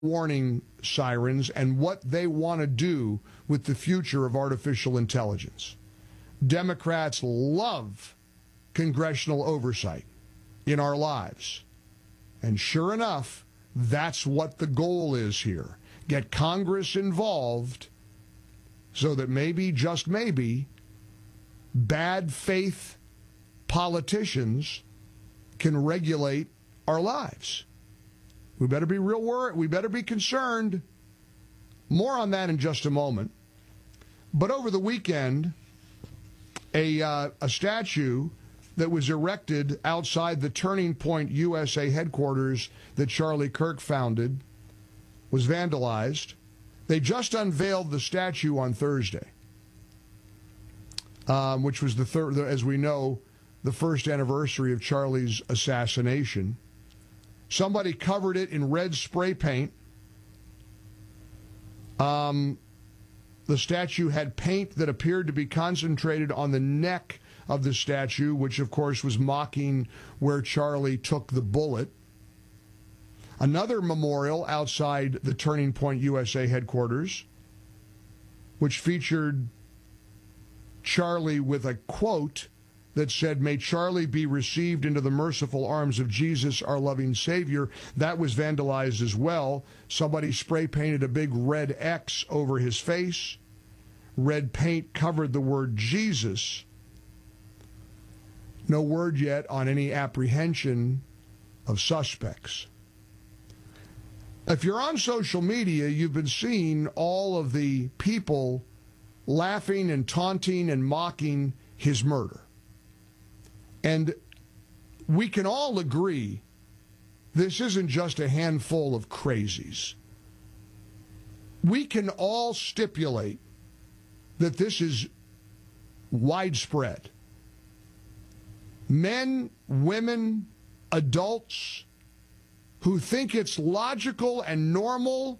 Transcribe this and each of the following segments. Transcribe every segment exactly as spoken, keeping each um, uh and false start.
warning sirens and what they want to do with the future of artificial intelligence. Democrats love congressional oversight in our lives. And sure enough, that's what the goal is here. Get Congress involved so that maybe, just maybe, bad faith politicians can regulate our lives. We better be real worried. We better be concerned. More on that in just a moment. But over the weekend, a, uh, a statue that was erected outside the Turning Point U S A headquarters that Charlie Kirk founded was vandalized. They just unveiled the statue on Thursday, um, which was the third, as we know, the first anniversary of Charlie's assassination. Somebody covered it in red spray paint. Um, the statue had paint that appeared to be concentrated on the neck of the statue, which, of course, was mocking where Charlie took the bullet. Another memorial outside the Turning Point U S A headquarters, which featured Charlie with a quote that said, "May Charlie be received into the merciful arms of Jesus, our loving Savior." That was vandalized as well. Somebody spray painted a big red X over his face. Red paint covered the word Jesus. No word yet on any apprehension of suspects. If you're on social media, you've been seeing all of the people laughing and taunting and mocking his murder. And we can all agree this isn't just a handful of crazies. We can all stipulate that this is widespread. Men, women, adults who think it's logical and normal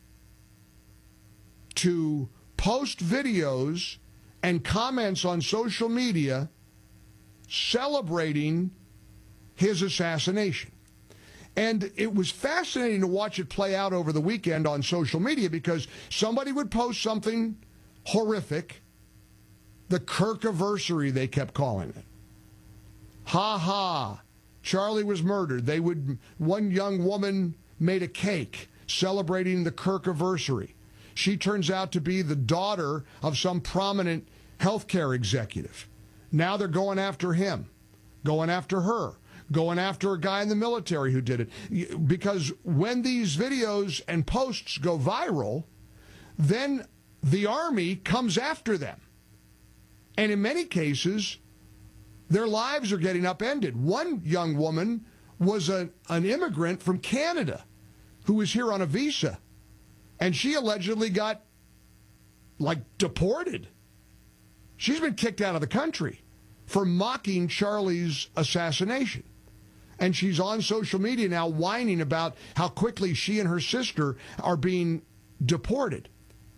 to post videos and comments on social media celebrating his assassination. And it was fascinating to watch it play out over the weekend on social media because somebody would post something horrific, the Kirkiversary, they kept calling it. Ha ha, Charlie was murdered. They would, one young woman made a cake celebrating the Kirkiversary. She turns out to be the daughter of some prominent healthcare executive. Now they're going after him, going after her, going after a guy in the military who did it. Because when these videos and posts go viral, then the army comes after them. And in many cases, their lives are getting upended. One young woman was a, an immigrant from Canada who was here on a visa. And she allegedly got, like, deported. She's been kicked out of the country for mocking Charlie's assassination. And she's on social media now whining about how quickly she and her sister are being deported.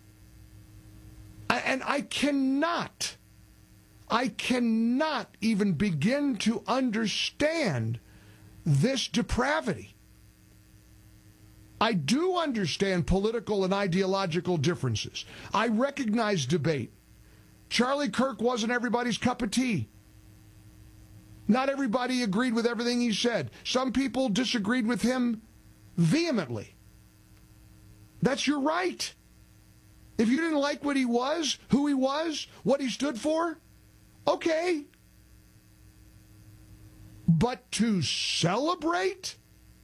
And I cannot, I cannot even begin to understand this depravity. I do understand political and ideological differences. I recognize debate. Charlie Kirk wasn't everybody's cup of tea. Not everybody agreed with everything he said. Some people disagreed with him vehemently. That's your right. If you didn't like what he was, who he was, what he stood for, okay. But to celebrate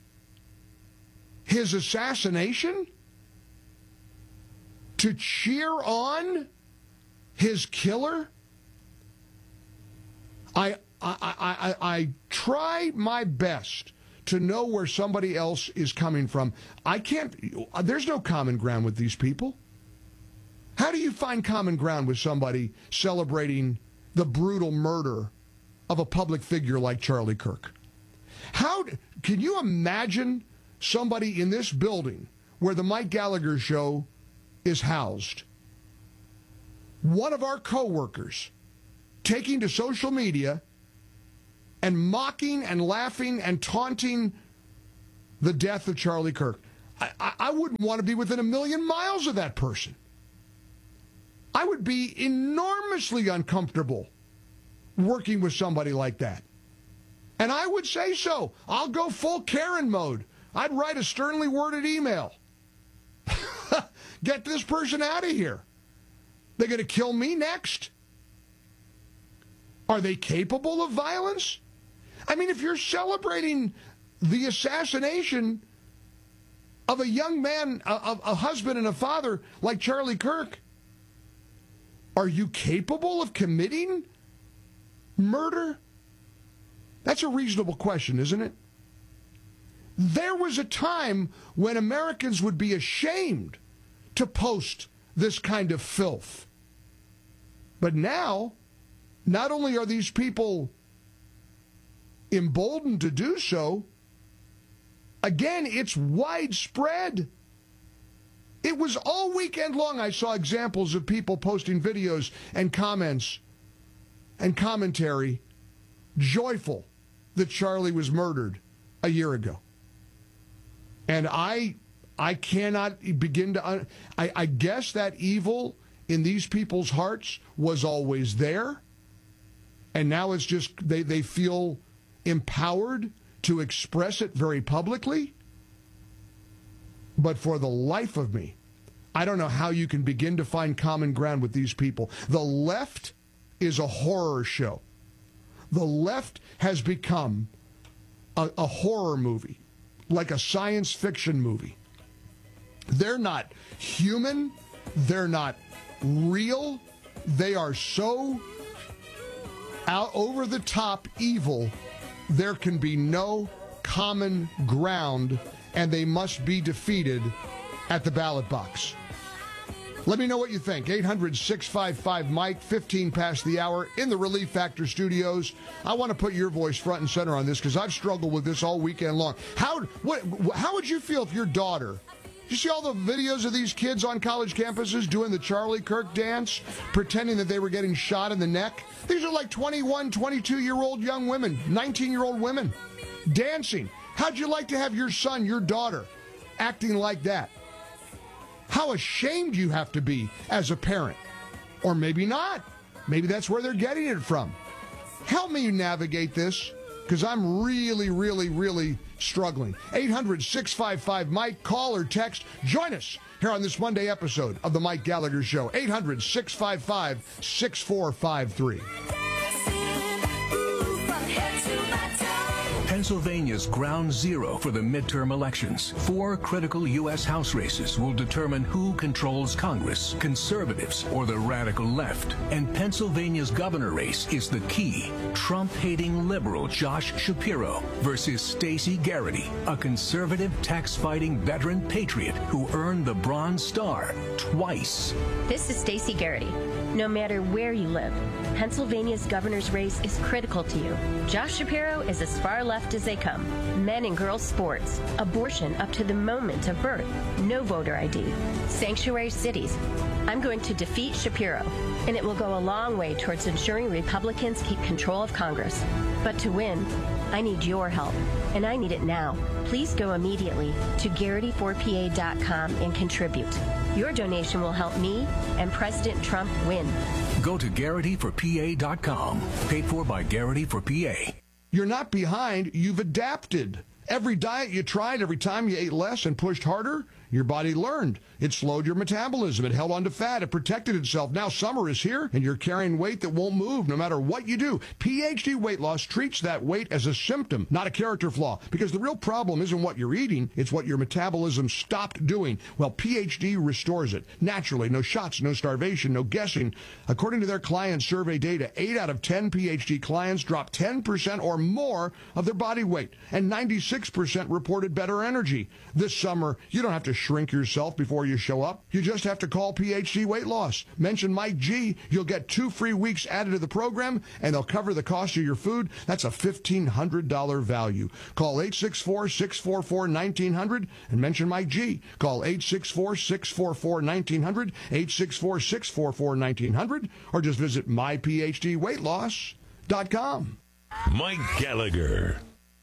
his assassination, to cheer on his killer, I, I, I, I, I try my best to know where somebody else is coming from. I can't, there's no common ground with these people. How do you find common ground with somebody celebrating the brutal murder of a public figure like Charlie Kirk? How can you imagine somebody in this building where the Mike Gallagher Show is housed, one of our coworkers taking to social media and mocking and laughing and taunting the death of Charlie Kirk? I, I wouldn't want to be within a million miles of that person. I would be enormously uncomfortable working with somebody like that. And I would say so. I'll go full Karen mode. I'd write a sternly worded email. Get this person out of here. They're going to kill me next? Are they capable of violence? I mean, if you're celebrating the assassination of a young man, a, a husband and a father like Charlie Kirk, are you capable of committing murder? That's a reasonable question, isn't it? There was a time when Americans would be ashamed to post this kind of filth. But now, not only are these people emboldened to do so, again, it's widespread. It was all weekend long I saw examples of people posting videos and comments and commentary joyful that Charlie was murdered a year ago. And I I cannot begin to... Un- I, I guess that evil in these people's hearts was always there. And now it's just they, they feel empowered to express it very publicly. But for the life of me, I don't know how you can begin to find common ground with these people. The left is a horror show. The left has become a, a horror movie, like a science fiction movie. They're not human. They're not real. They are so out over the top evil, there can be no common ground, and they must be defeated at the ballot box. Let me know what you think. eight hundred, six five five, Mike, fifteen past the hour in the Relief Factor studios. I want to put your voice front and center on this because I've struggled with this all weekend long. How, what, how would you feel if your daughter... You see all the videos of these kids on college campuses doing the Charlie Kirk dance, pretending that they were getting shot in the neck? These are like twenty-one, twenty-two-year-old young women, nineteen-year-old women, dancing. How'd you like to have your son, your daughter, acting like that? How ashamed you have to be as a parent. Or maybe not. Maybe that's where they're getting it from. Help me navigate this, because I'm really, really, really struggling. eight hundred, six five five, Mike. Call or text. Join us here on this Monday episode of The Mike Gallagher Show. eight hundred, six five five, six four five three. Pennsylvania's ground zero for the midterm elections. Four critical U S House races will determine who controls Congress, conservatives or the radical left. And Pennsylvania's governor race is the key. Trump-hating liberal Josh Shapiro versus Stacey Garrity, a conservative tax-fighting veteran patriot who earned the Bronze Star twice. This is Stacey Garrity. No matter where you live, Pennsylvania's governor's race is critical to you. Josh Shapiro is as far left as they come. Men and girls sports, abortion up to the moment of birth, no voter I D, sanctuary cities. I'm going to defeat Shapiro, and it will go a long way towards ensuring Republicans keep control of Congress. But to win, I need your help, and I need it now. Please go immediately to Garrity four P A dot com and contribute. Your donation will help me and President Trump win. Go to Garrity for P A dot com. Paid for by Garrity for P A. You're not behind. You've adapted. Every diet you tried, every time you ate less and pushed harder, your body learned. It slowed your metabolism. It held on to fat. It protected itself. Now summer is here, and you're carrying weight that won't move no matter what you do. P H D Weight Loss treats that weight as a symptom, not a character flaw, because the real problem isn't what you're eating. It's what your metabolism stopped doing. Well, P H D restores it naturally. No shots, no starvation, no guessing. According to their client survey data, eight out of ten P H D clients dropped ten percent or more of their body weight, and ninety-six percent reported better energy. This summer, you don't have to shrink yourself before you show up. You just have to call P H D Weight Loss. Mention Mike G. You'll get two free weeks added to the program, and they'll cover the cost of your food. That's a fifteen hundred dollars value. Call eight six four, six four four, one nine zero zero and mention Mike G. Call eight six four, six four four, one nine zero zero, eight six four, six four four, one nine zero zero, or just visit my P H D weight loss dot com. Mike Gallagher.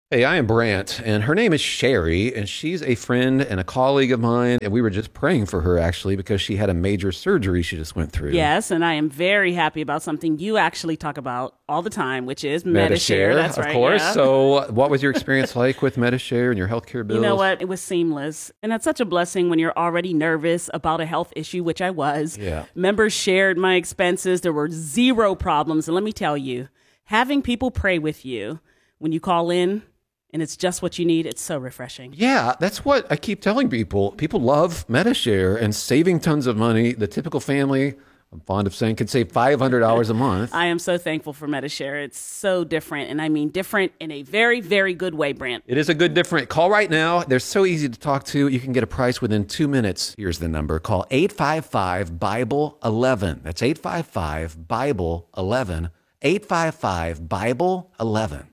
Hey, I am Brant, and her name is Sherry, and she's a friend and a colleague of mine, and we were just praying for her, actually, because she had a major surgery she just went through. Yes, and I am very happy about something you actually talk about all the time, which is Medi-Share. Medi-Share, That's of right, course. yeah. So what was your experience like with Medi-Share and your healthcare bills? You know what? It was seamless. And that's such a blessing when you're already nervous about a health issue, which I was. Yeah. Members shared my expenses. There were zero problems. And let me tell you, having people pray with you when you call in, and it's just what you need, it's so refreshing. Yeah, that's what I keep telling people. People love Medi-Share and saving tons of money. The typical family, I'm fond of saying, could save five hundred dollars a month. I am so thankful for Medi-Share. It's so different, and I mean different in a very, very good way, Brant. It is a good different. Call right now. They're so easy to talk to. You can get a price within two minutes. Here's the number. Call eight five five, Bible eleven. That's eight five five, Bible eleven. eight five five, Bible eleven.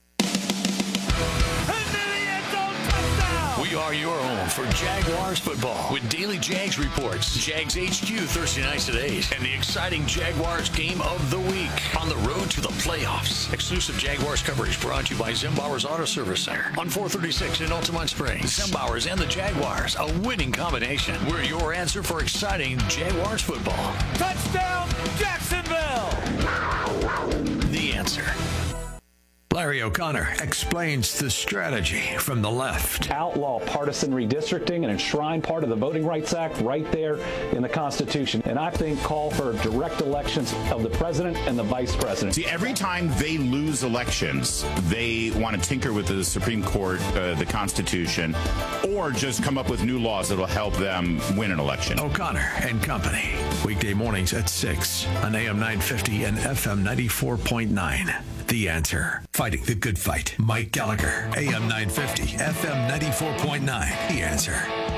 We are your home for Jaguars football with Daily Jags reports, Jags H Q Thursday nights at eight, and the exciting Jaguars game of the week on the road to the playoffs. Exclusive Jaguars coverage brought to you by Zimbauer's Auto Service Center on four thirty-six in Altamont Springs. Zimbauer's and the Jaguars, a winning combination. We're your answer for exciting Jaguars football. Touchdown, Jacksonville! The answer. Larry O'Connor explains the strategy from the left. Outlaw partisan redistricting and enshrine part of the Voting Rights Act right there in the Constitution. And I think call for direct elections of the president and the vice president. See, every time they lose elections, they want to tinker with the Supreme Court, uh, the Constitution, or just come up with new laws that will help them win an election. O'Connor and Company. Weekday mornings at six on A M nine fifty and F M ninety-four point nine. The answer. Fighting the good fight. Mike Gallagher. A M nine fifty. F M ninety-four point nine. The answer.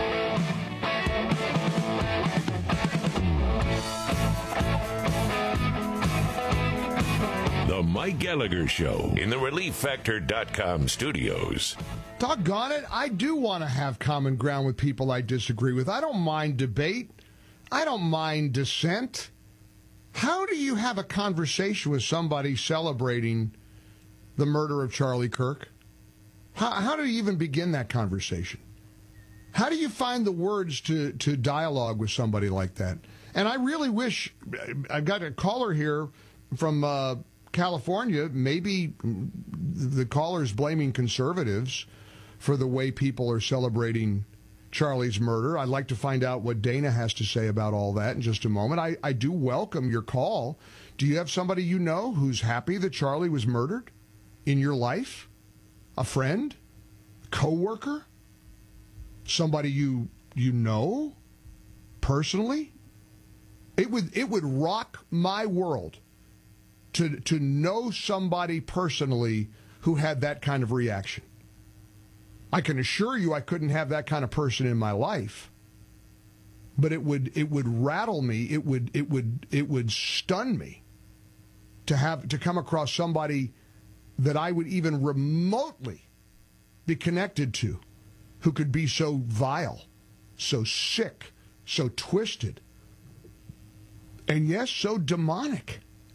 The Mike Gallagher Show in the relief factor dot com studios. Doggone it, I do want to have common ground with people I disagree with. I don't mind debate. I don't mind dissent. How do you have a conversation with somebody celebrating the murder of Charlie Kirk? How, how do you even begin that conversation? How do you find the words to, to dialogue with somebody like that? And I really wish, I've got a caller here from uh, California. Maybe the caller's blaming conservatives for the way people are celebrating Charlie's murder. I'd like to find out what Dana has to say about all that in just a moment. I, I do welcome your call. Do you have somebody you know who's happy that Charlie was murdered in your life? A friend? Co-worker? Somebody you you know personally? It would it would rock my world to to know somebody personally who had that kind of reaction. I can assure you I couldn't have that kind of person in my life. But it would it would rattle me, it would it would it would stun me to have to come across somebody that I would even remotely be connected to who could be so vile, so sick, so twisted, and yes, so demonic.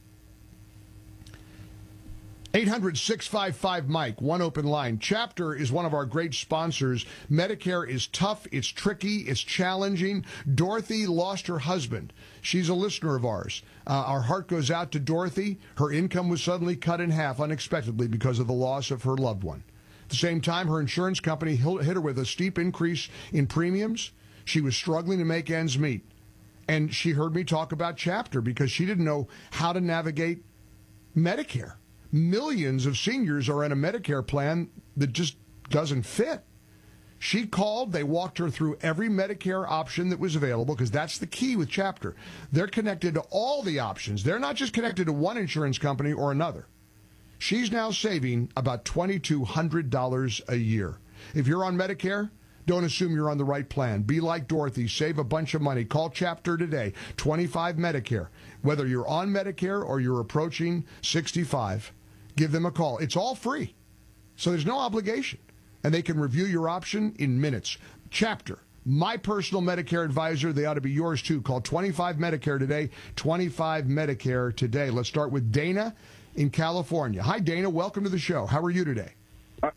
eight hundred, six five five, Mike, one open line. Chapter is one of our great sponsors. Medicare is tough, it's tricky, it's challenging. Dorothy lost her husband. She's a listener of ours. Uh, our heart goes out to Dorothy. Her income was suddenly cut in half unexpectedly because of the loss of her loved one. At the same time, her insurance company hit her with a steep increase in premiums. She was struggling to make ends meet. And she heard me talk about Chapter because she didn't know how to navigate Medicare. Millions of seniors are in a Medicare plan that just doesn't fit. She called. They walked her through every Medicare option that was available because that's the key with Chapter. They're connected to all the options. They're not just connected to one insurance company or another. She's now saving about two thousand two hundred dollars a year. If you're on Medicare, don't assume you're on the right plan. Be like Dorothy. Save a bunch of money. Call Chapter today. twenty-five Medicare. Whether you're on Medicare or you're approaching sixty-five, give them a call. It's all free. So there's no obligation. And they can review your option in minutes. Chapter, my personal Medicare advisor. They ought to be yours too. Call twenty-five Medicare today. twenty-five Medicare today. Let's start with Dana in California. Hi, Dana. Welcome to the show. How are you today?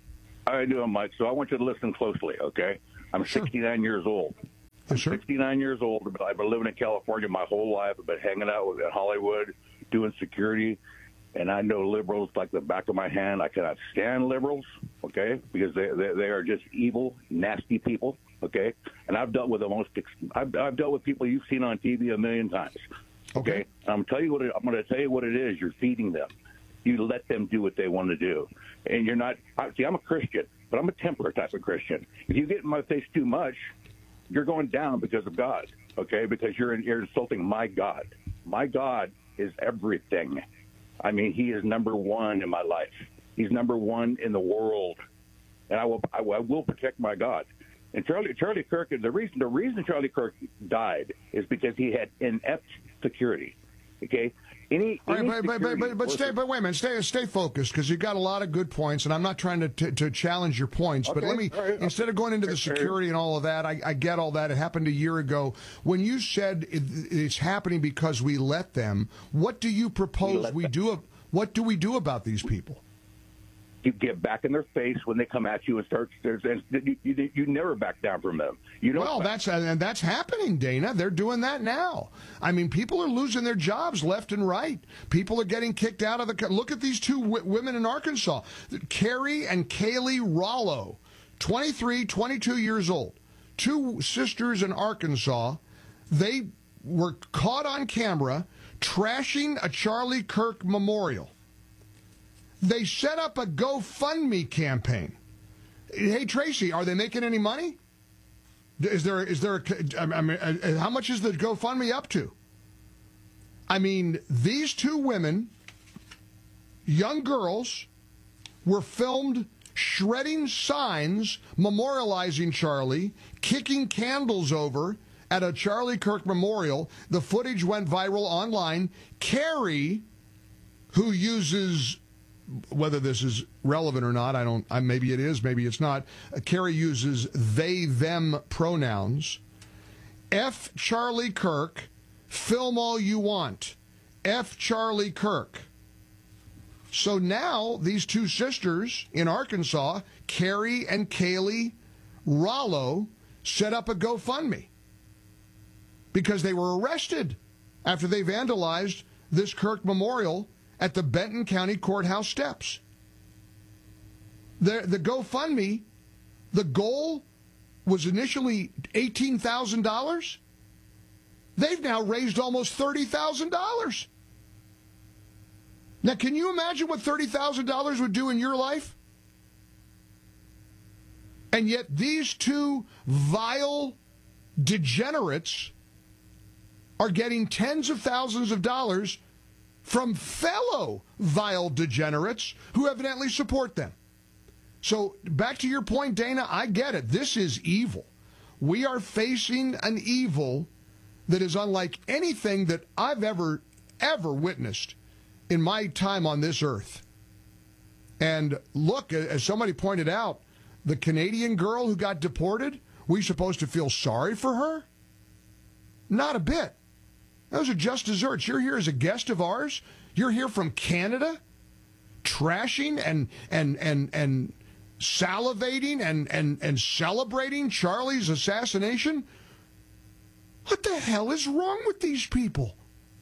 How you doing, Mike? So I want you to listen closely, okay? I'm Sure. sixty-nine years old. I'm Yes, sir. sixty-nine years old, but I've been living in California my whole life. I've been hanging out with in Hollywood, doing security, and I know liberals like the back of my hand. I cannot stand liberals, okay, because they they, they are just evil, nasty people, okay. And I've dealt with the most. I've, I've dealt with people you've seen on T V a million times, okay. Okay. And I'm tell you what. It, I'm going to tell you what it is. You're feeding them. You let them do what they want to do, and you're not. See, I'm a Christian, but I'm a temperate type of Christian. If you get in my face too much, you're going down because of God, okay? Because you're you're insulting my God. My God is everything. I mean, He is number one in my life. He's number one in the world, and I will I will, I will protect my God. And Charlie Charlie Kirk, the reason the reason Charlie Kirk died is because he had inept security. Okay. Any, All right, any but, but, but, but, but stay, but wait a minute, stay, stay focused, because you've got a lot of good points, and I'm not trying to to, to challenge your points, but Okay, let me, all right. instead of going into the security and all of that, I, I get all that. It happened a year ago. When you said it, it's happening because we let them, what do you propose we, we do? What do we do about these people? You get back in their face when they come at you and start. And you, you, you never back down from them. You don't. Well, that's and that's happening, Dana. They're doing that now. I mean, people are losing their jobs left and right. People are getting kicked out of the. Look at these two w- women in Arkansas, Carrie and Kaylee Rollo, twenty-three, twenty-two years old, two sisters in Arkansas. They were caught on camera trashing a Charlie Kirk memorial. They set up a GoFundMe campaign. Hey, Tracy, are they making any money? Is there, is there, a, I mean, how much is the GoFundMe up to? I mean, these two women, young girls, were filmed shredding signs memorializing Charlie, kicking candles over at a Charlie Kirk memorial. The footage went viral online. Carrie, who uses, whether this is relevant or not, I don't, I, maybe it is, maybe it's not. Uh, Carrie uses they, them pronouns. F Charlie Kirk, film all you want. F Charlie Kirk. So now these two sisters in Arkansas, Carrie and Kaylee Rollo, set up a GoFundMe because they were arrested after they vandalized this Kirk memorial at the Benton County Courthouse steps. The, the GoFundMe, the goal was initially eighteen thousand dollars. They've now raised almost thirty thousand dollars. Now, can you imagine what thirty thousand dollars would do in your life? And yet these two vile degenerates are getting tens of thousands of dollars from fellow vile degenerates who evidently support them. So back to your point, Dana, I get it. This is evil. We are facing an evil that is unlike anything that I've ever, ever witnessed in my time on this earth. And look, as somebody pointed out, the Canadian girl who got deported, we supposed to feel sorry for her? Not a bit. Those are just desserts. You're here as a guest of ours. You're here from Canada, trashing and and and and salivating and and and celebrating Charlie's assassination. What the hell is wrong with these people?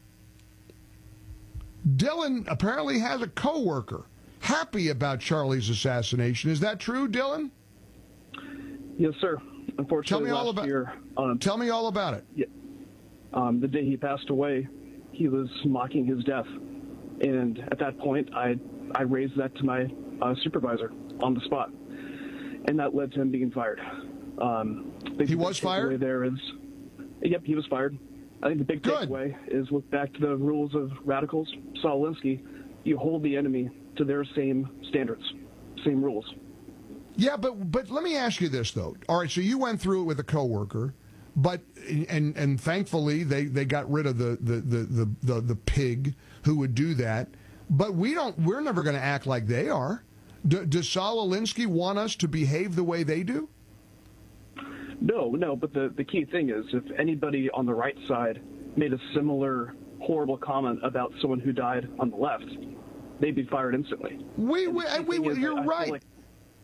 Dylan apparently has a coworker happy about Charlie's assassination. Is that true, Dylan? Yes, sir. Unfortunately, tell me last all about. year, um, tell me all about it. Yeah. Um, the day he passed away, he was mocking his death, and at that point, I I raised that to my uh, supervisor on the spot, and that led to him being fired. Um, he was fired. There is, yep, he was fired. I think the big Good. takeaway is look back to the rules of radicals. Saul Alinsky, you hold the enemy to their same standards, same rules. Yeah, but but let me ask you this though. All right, so you went through it with a coworker. But and and thankfully they, they got rid of the the, the, the, the the pig who would do that. But we don't. We're never going to act like they are. D- does Saul Alinsky want us to behave the way they do? No, no. But the the key thing is, if anybody on the right side made a similar horrible comment about someone who died on the left, they'd be fired instantly. We we, we, we is, you're I, I right. Like,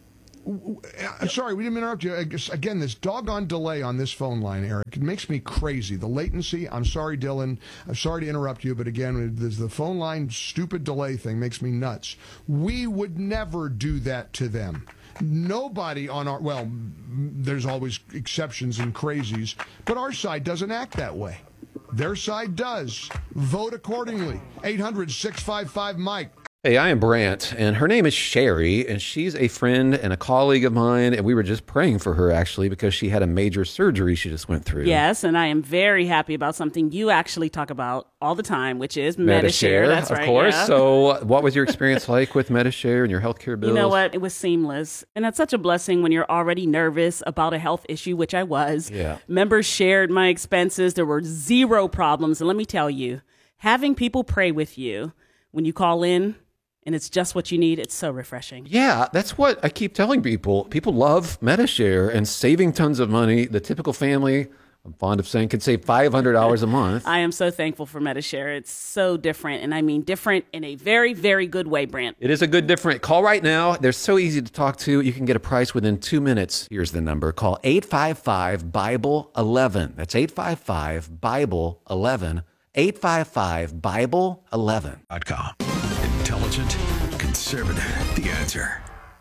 Uh, sorry, we didn't interrupt you. I guess, again, this doggone delay on this phone line, Eric, it makes me crazy. The latency, I'm sorry, Dylan. I'm sorry to interrupt you, but again, there's the phone line stupid delay thing makes me nuts. We would never do that to them. Nobody on our, well, there's always exceptions and crazies, but our side doesn't act that way. Their side does. Vote accordingly. eight hundred, six five five, Mike. Hey, I am Brant, and her name is Sherry, and she's a friend and a colleague of mine, and we were just praying for her, actually, because she had a major surgery she just went through. Yes, and I am very happy about something you actually talk about all the time, which is Medi-Share. Medi-Share, That's of right, course. yeah. So what was your experience like with Medi-Share and your healthcare bills? You know what? It was seamless. And that's such a blessing when you're already nervous about a health issue, which I was. Yeah. Members shared my expenses. There were zero problems. And let me tell you, having people pray with you when you call in, and it's just what you need, it's so refreshing. Yeah, that's what I keep telling people. People love Medi-Share and saving tons of money. The typical family, I'm fond of saying, could save five hundred dollars a month. I am so thankful for Medi-Share. It's so different, and I mean different in a very, very good way, Brant. It is a good different. Call right now. They're so easy to talk to. You can get a price within two minutes. Here's the number. Call eight five five, Bible eleven. That's eight five five, Bible eleven. eight five five, Bible eleven. .com. Intelligent, conservative, the answer.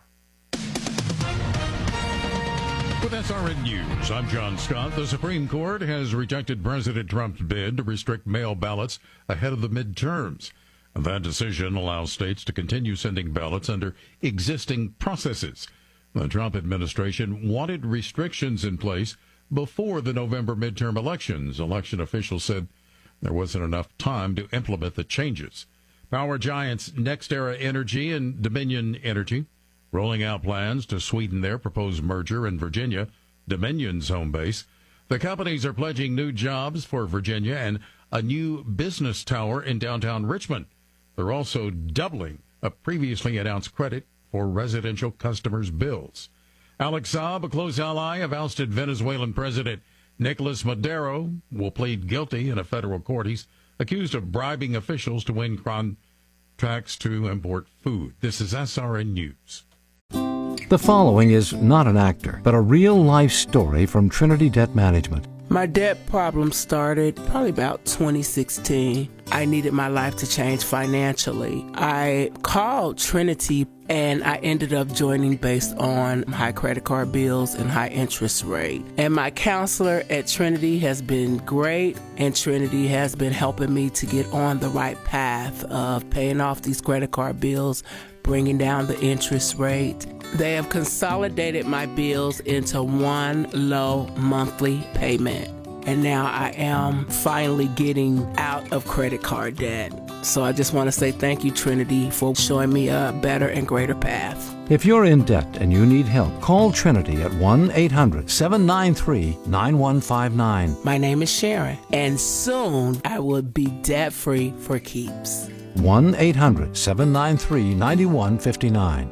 With S R N News, I'm John Scott. The Supreme Court has rejected President Trump's bid to restrict mail ballots ahead of the midterms. And that decision allows states to continue sending ballots under existing processes. The Trump administration wanted restrictions in place before the November midterm elections. Election officials said there wasn't enough time to implement the changes. Power giants NextEra Energy and Dominion Energy rolling out plans to sweeten their proposed merger in Virginia, Dominion's home base. The companies are pledging new jobs for Virginia and a new business tower in downtown Richmond. They're also doubling a previously announced credit for residential customers' bills. Alex Saab, a close ally of ousted Venezuelan President Nicolas Maduro, will plead guilty in a federal court. He's accused of bribing officials to win contracts to import food. This is S R N News. The following is not an actor, but a real-life story from Trinity Debt Management. My debt problem started probably about twenty sixteen. I needed my life to change financially. I called Trinity and I ended up joining based on high credit card bills and high interest rate. And my counselor at Trinity has been great, and Trinity has been helping me to get on the right path of paying off these credit card bills, bringing down the interest rate. They have consolidated my bills into one low monthly payment. And now I am finally getting out of credit card debt. So I just want to say thank you, Trinity, for showing me a better and greater path. If you're in debt and you need help, call Trinity at one eight hundred, seven nine three, nine one five nine. My name is Sharon, and soon I will be debt-free for keeps. one eight hundred, seven nine three, nine one five nine.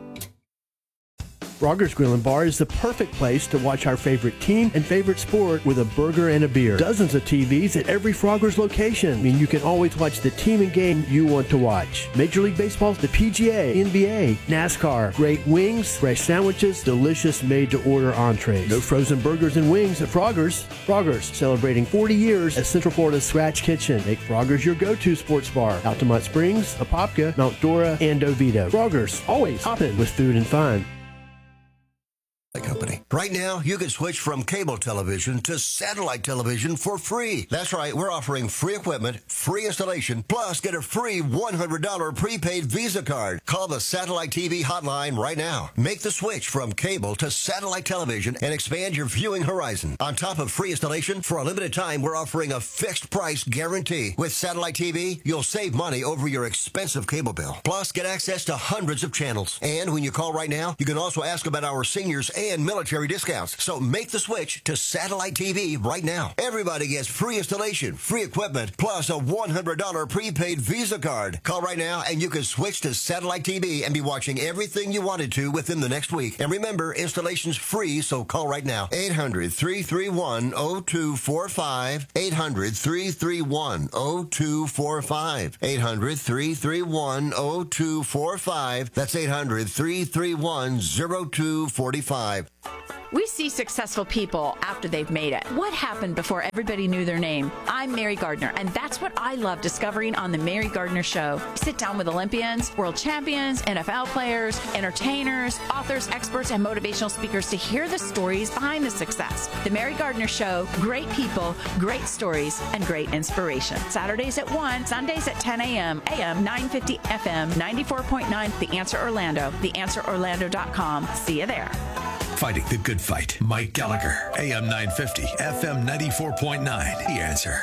Frogger's Grill and Bar is the perfect place to watch our favorite team and favorite sport with a burger and a beer. Dozens of T Vs at every Frogger's location. I mean, you can always watch the team and game you want to watch. Major League Baseball, the P G A, N B A, NASCAR, great wings, fresh sandwiches, delicious made-to-order entrees. No frozen burgers and wings at Frogger's. Frogger's, celebrating forty years as Central Florida's Scratch Kitchen. Make Frogger's your go-to sports bar. Altamont Springs, Apopka, Mount Dora, and Oviedo. Frogger's, always hopping with food and fun. Company. Right now, you can switch from cable television to satellite television for free. That's right, we're offering free equipment, free installation, plus get a free one hundred dollars prepaid Visa card. Call the Satellite T V hotline right now. Make the switch from cable to satellite television and expand your viewing horizon. On top of free installation, for a limited time, we're offering a fixed price guarantee. With Satellite T V, you'll save money over your expensive cable bill. Plus, get access to hundreds of channels. And when you call right now, you can also ask about our seniors and military military discounts. So make the switch to satellite T V right now. Everybody gets free installation, free equipment, plus a one hundred dollars prepaid Visa card. Call right now and you can switch to satellite T V and be watching everything you wanted to within the next week. And remember, installation's free, so call right now. eight hundred, three three one, zero two four five. eight hundred, three three one, zero two four five. eight hundred, three three one, zero two four five. That's eight hundred, three three one, zero two four five. We see successful people after they've made it. What happened before everybody knew their name? I'm Mary Gardner, and that's what I love discovering on The Mary Gardner Show. Sit down with Olympians, world champions, N F L players, entertainers, authors, experts, and motivational speakers to hear the stories behind the success. The Mary Gardner Show, great people, great stories, and great inspiration. Saturdays at one, Sundays at ten a.m., A M nine fifty, F M ninety-four point nine, The Answer Orlando, the answer orlando dot com. See you there. Fighting the good fight. Mike Gallagher, A M nine fifty, F M ninety-four point nine. The Answer.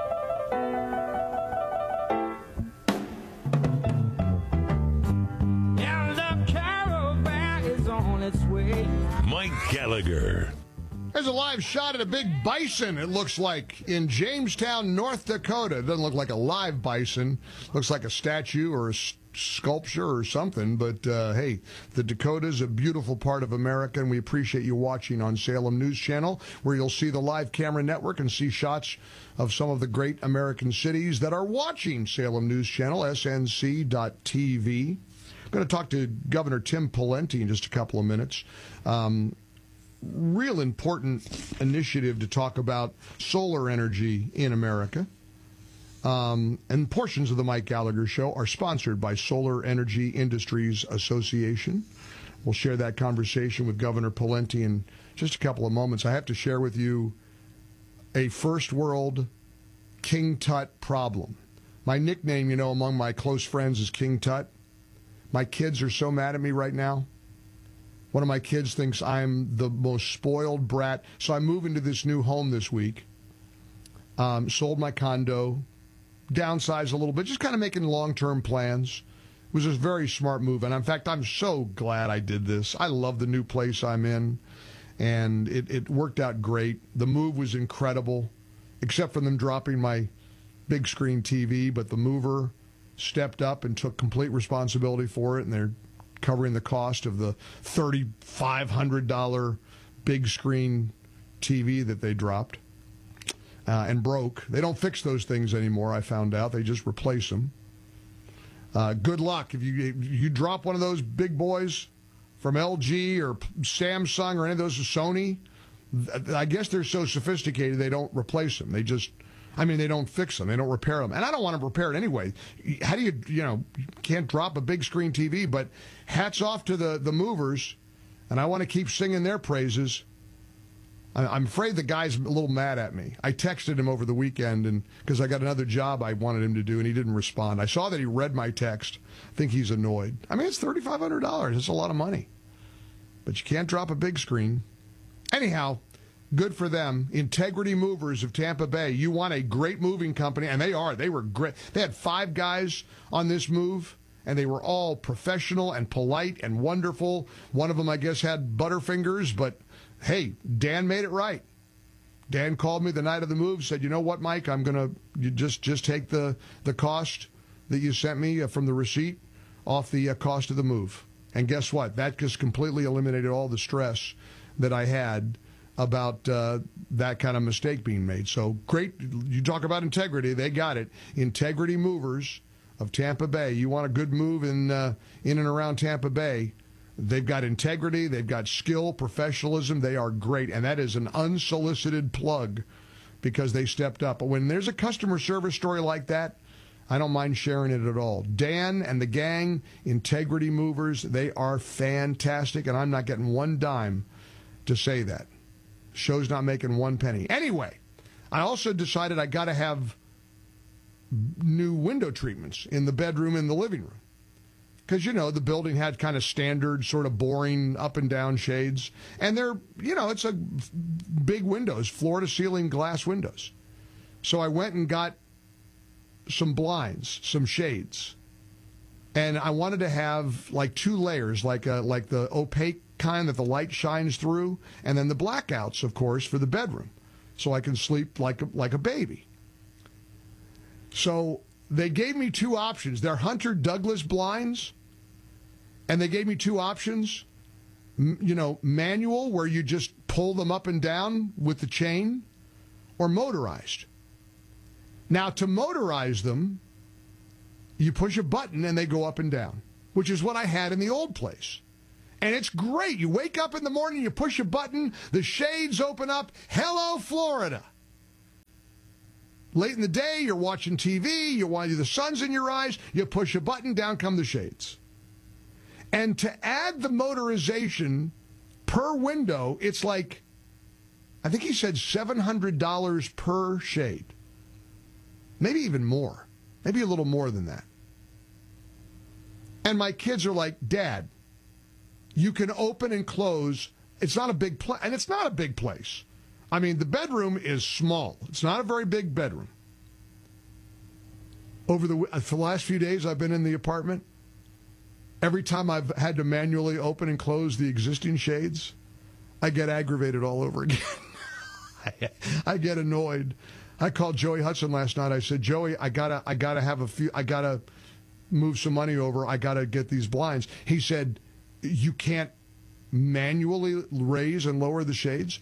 And the caravan is on its way. Mike Gallagher. There's a live shot at a big bison, it looks like, in Jamestown, North Dakota. It doesn't look like a live bison. Looks like a statue or a st- sculpture or something, but uh, hey, the Dakota's a beautiful part of America, and we appreciate you watching on Salem News Channel, where you'll see the live camera network and see shots of some of the great American cities that are watching Salem News Channel, S N C dot T V. I'm going to talk to Governor Tim Pawlenty in just a couple of minutes. Um, real important initiative to talk about solar energy in America. Um, and portions of the Mike Gallagher Show are sponsored by Solar Energy Industries Association. We'll share that conversation with Governor Pawlenty in just a couple of moments. I have to share with you a first world King Tut problem. My nickname, you know, among my close friends is King Tut. My kids are so mad at me right now. One of my kids thinks I'm the most spoiled brat. So I move into this new home this week, um, sold my condo, downsized a little bit, just kind of making long-term plans. It was a very smart move, and in fact, I'm so glad I did this. I love the new place I'm in, and it, it worked out great. The move was incredible, except for them dropping my big screen T V, but the mover stepped up and took complete responsibility for it, and they're covering the cost of the three thousand five hundred dollars big screen T V that they dropped. Uh, and broke. They don't fix those things anymore, I found out. They just replace them. Uh, good luck. If you if you drop one of those big boys from L G or Samsung or any of those, Sony, I guess they're so sophisticated they don't replace them. They just, I mean, they don't fix them. They don't repair them. And I don't want to repair it anyway. How do you, you know, you can't drop a big screen T V, but hats off to the, the movers, and I want to keep singing their praises. I'm afraid the guy's a little mad at me. I texted him over the weekend and because I got another job I wanted him to do, and he didn't respond. I saw that he read my text. I think he's annoyed. I mean, it's three thousand five hundred dollars. It's a lot of money. But you can't drop a big screen. Anyhow, good for them. Integrity Movers of Tampa Bay. You want a great moving company, and they are. They were great. They had five guys on this move, and they were all professional and polite and wonderful. One of them, I guess, had butterfingers, but hey, Dan made it right. Dan called me the night of the move, said, you know what, Mike, I'm going to you just just take the, the cost that you sent me from the receipt off the uh, cost of the move. And guess what? That just completely eliminated all the stress that I had about uh, that kind of mistake being made. So great. You talk about integrity. They got it. Integrity Movers of Tampa Bay. You want a good move in uh, in and around Tampa Bay. They've got integrity, they've got skill, professionalism, they are great, and that is an unsolicited plug because they stepped up. But when there's a customer service story like that, I don't mind sharing it at all. Dan and the gang, Integrity Movers, they are fantastic, and I'm not getting one dime to say that. Show's not making one penny. Anyway, I also decided I got to have new window treatments in the bedroom and the living room. Because, you know, the building had kind of standard, sort of boring up and down shades. And they're, you know, it's a big windows, floor-to-ceiling glass windows. So I went and got some blinds, some shades. And I wanted to have, like, two layers, like a, like the opaque kind that the light shines through, and then the blackouts, of course, for the bedroom, so I can sleep like a, like a baby. So they gave me two options. They're Hunter Douglas blinds, and they gave me two options. M- you know, manual, where you just pull them up and down with the chain, or motorized. Now, to motorize them, you push a button and they go up and down, which is what I had in the old place. And it's great. You wake up in the morning, you push a button, the shades open up. Hello, Florida. Late in the day, you're watching T V, you want the sun's in your eyes, you push a button, down come the shades. And to add the motorization per window, it's like, I think he said seven hundred dollars per shade. Maybe even more. Maybe a little more than that. And my kids are like, Dad, you can open and close. It's not a big place, and it's not a big place. I mean, the bedroom is small. It's not a very big bedroom. Over the for the last few days I've been in the apartment, every time I've had to manually open and close the existing shades, I get aggravated all over again. I, I get annoyed. I called Joey Hudson last night. I said, Joey, I gotta, I gotta have a few. I gotta move some money over. I gotta get these blinds. He said, you can't manually raise and lower the shades.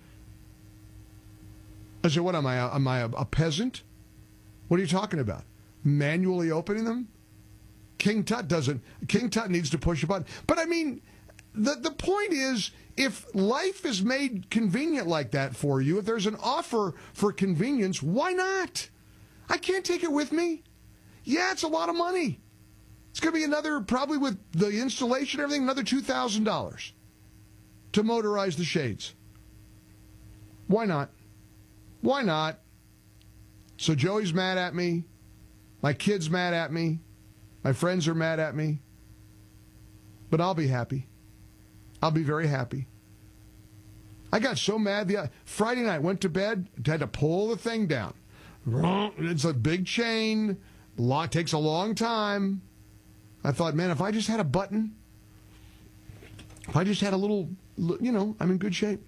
I said, what am I? Am I a, a peasant? What are you talking about? Manually opening them? King Tut doesn't. King Tut needs to push a button. But I mean, the the point is, if life is made convenient like that for you, if there's an offer for convenience, why not? I can't take it with me. Yeah, it's a lot of money. It's going to be another, probably with the installation and everything, another two thousand dollars to motorize the shades. Why not? Why not? So Joey's mad at me. My kid's mad at me. My friends are mad at me. But I'll be happy. I'll be very happy. I got so mad the Friday night, went to bed, had to pull the thing down. It's a big chain. Lot takes a long time. I thought, man, if I just had a button, if I just had a little, you know, I'm in good shape.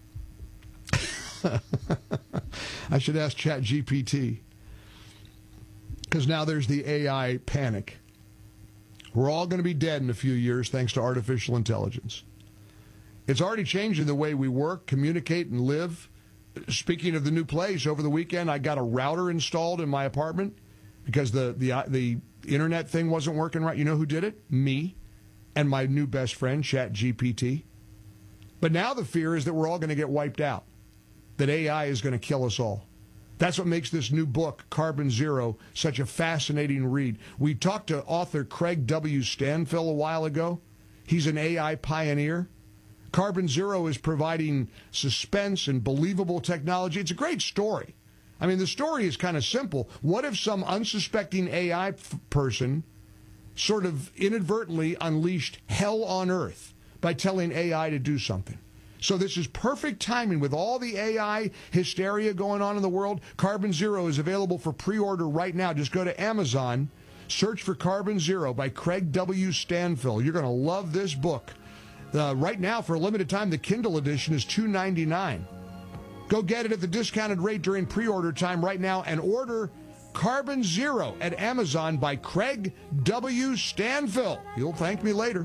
I should ask Chat G P T. Because now there's the A I panic. We're all going to be dead in a few years thanks to artificial intelligence. It's already changing the way we work, communicate, and live. Speaking of the new place, over the weekend I got a router installed in my apartment because the the the internet thing wasn't working right. You know who did it? Me and my new best friend, Chat G P T. But now the fear is that we're all going to get wiped out, that A I is going to kill us all. That's what makes this new book, Carbon Zero, such a fascinating read. We talked to author Craig W. Stanfill a while ago. He's an A I pioneer. Carbon Zero is providing suspense and believable technology. It's a great story. I mean, the story is kind of simple. What if some unsuspecting A I f- person sort of inadvertently unleashed hell on earth by telling A I to do something? So this is perfect timing with all the A I hysteria going on in the world. Carbon Zero is available for pre-order right now. Just go to Amazon, search for Carbon Zero by Craig W. Stanfill. You're going to love this book. Uh, right now, for a limited time, the Kindle edition is two dollars and ninety-nine cents. Go get it at the discounted rate during pre-order time right now and order Carbon Zero at Amazon by Craig W. Stanfill. You'll thank me later.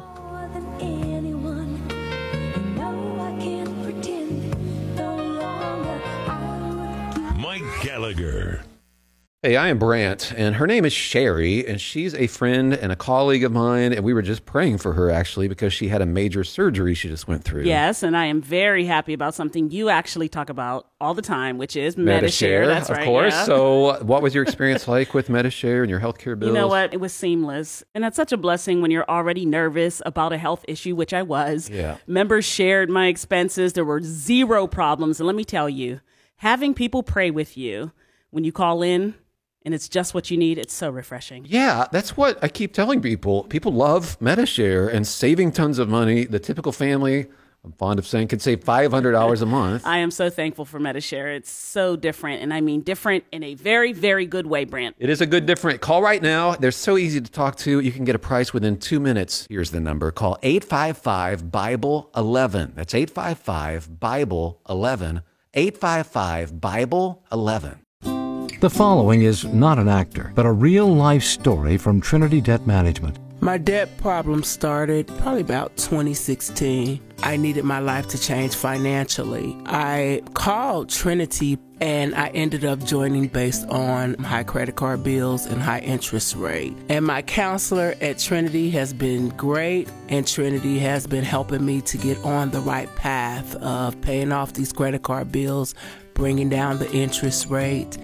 Mike Gallagher. Hey, I am Brant, and her name is Sherry, and she's a friend and a colleague of mine, and we were just praying for her, actually, because she had a major surgery she just went through. Yes, and I am very happy about something you actually talk about all the time, which is Medi-Share. Medi-Share, That's of right, course. yeah. So what was your experience like with Medi-Share and your healthcare bills? You know what? It was seamless. And that's such a blessing when you're already nervous about a health issue, which I was. Yeah. Members shared my expenses. There were zero problems. And let me tell you, having people pray with you when you call in, and it's just what you need, it's so refreshing. Yeah, that's what I keep telling people. People love Medi-Share and saving tons of money. The typical family I'm fond of saying, could save five hundred dollars a month. I am so thankful for Medi-Share. It's so different, and I mean different in a very, very good way, Brent. It is a good different. Call right now. They're so easy to talk to. You can get a price within two minutes. Here's the number. Call eight five five, Bible eleven. That's eight five five, Bible eleven. eight five five, Bible eleven. The following is not an actor, but a real-life story from Trinity Debt Management. My debt problem started probably about twenty sixteen. I needed my life to change financially. I called Trinity and I ended up joining based on high credit card bills and high interest rate. And my counselor at Trinity has been great, and Trinity has been helping me to get on the right path of paying off these credit card bills, bringing down the interest rate.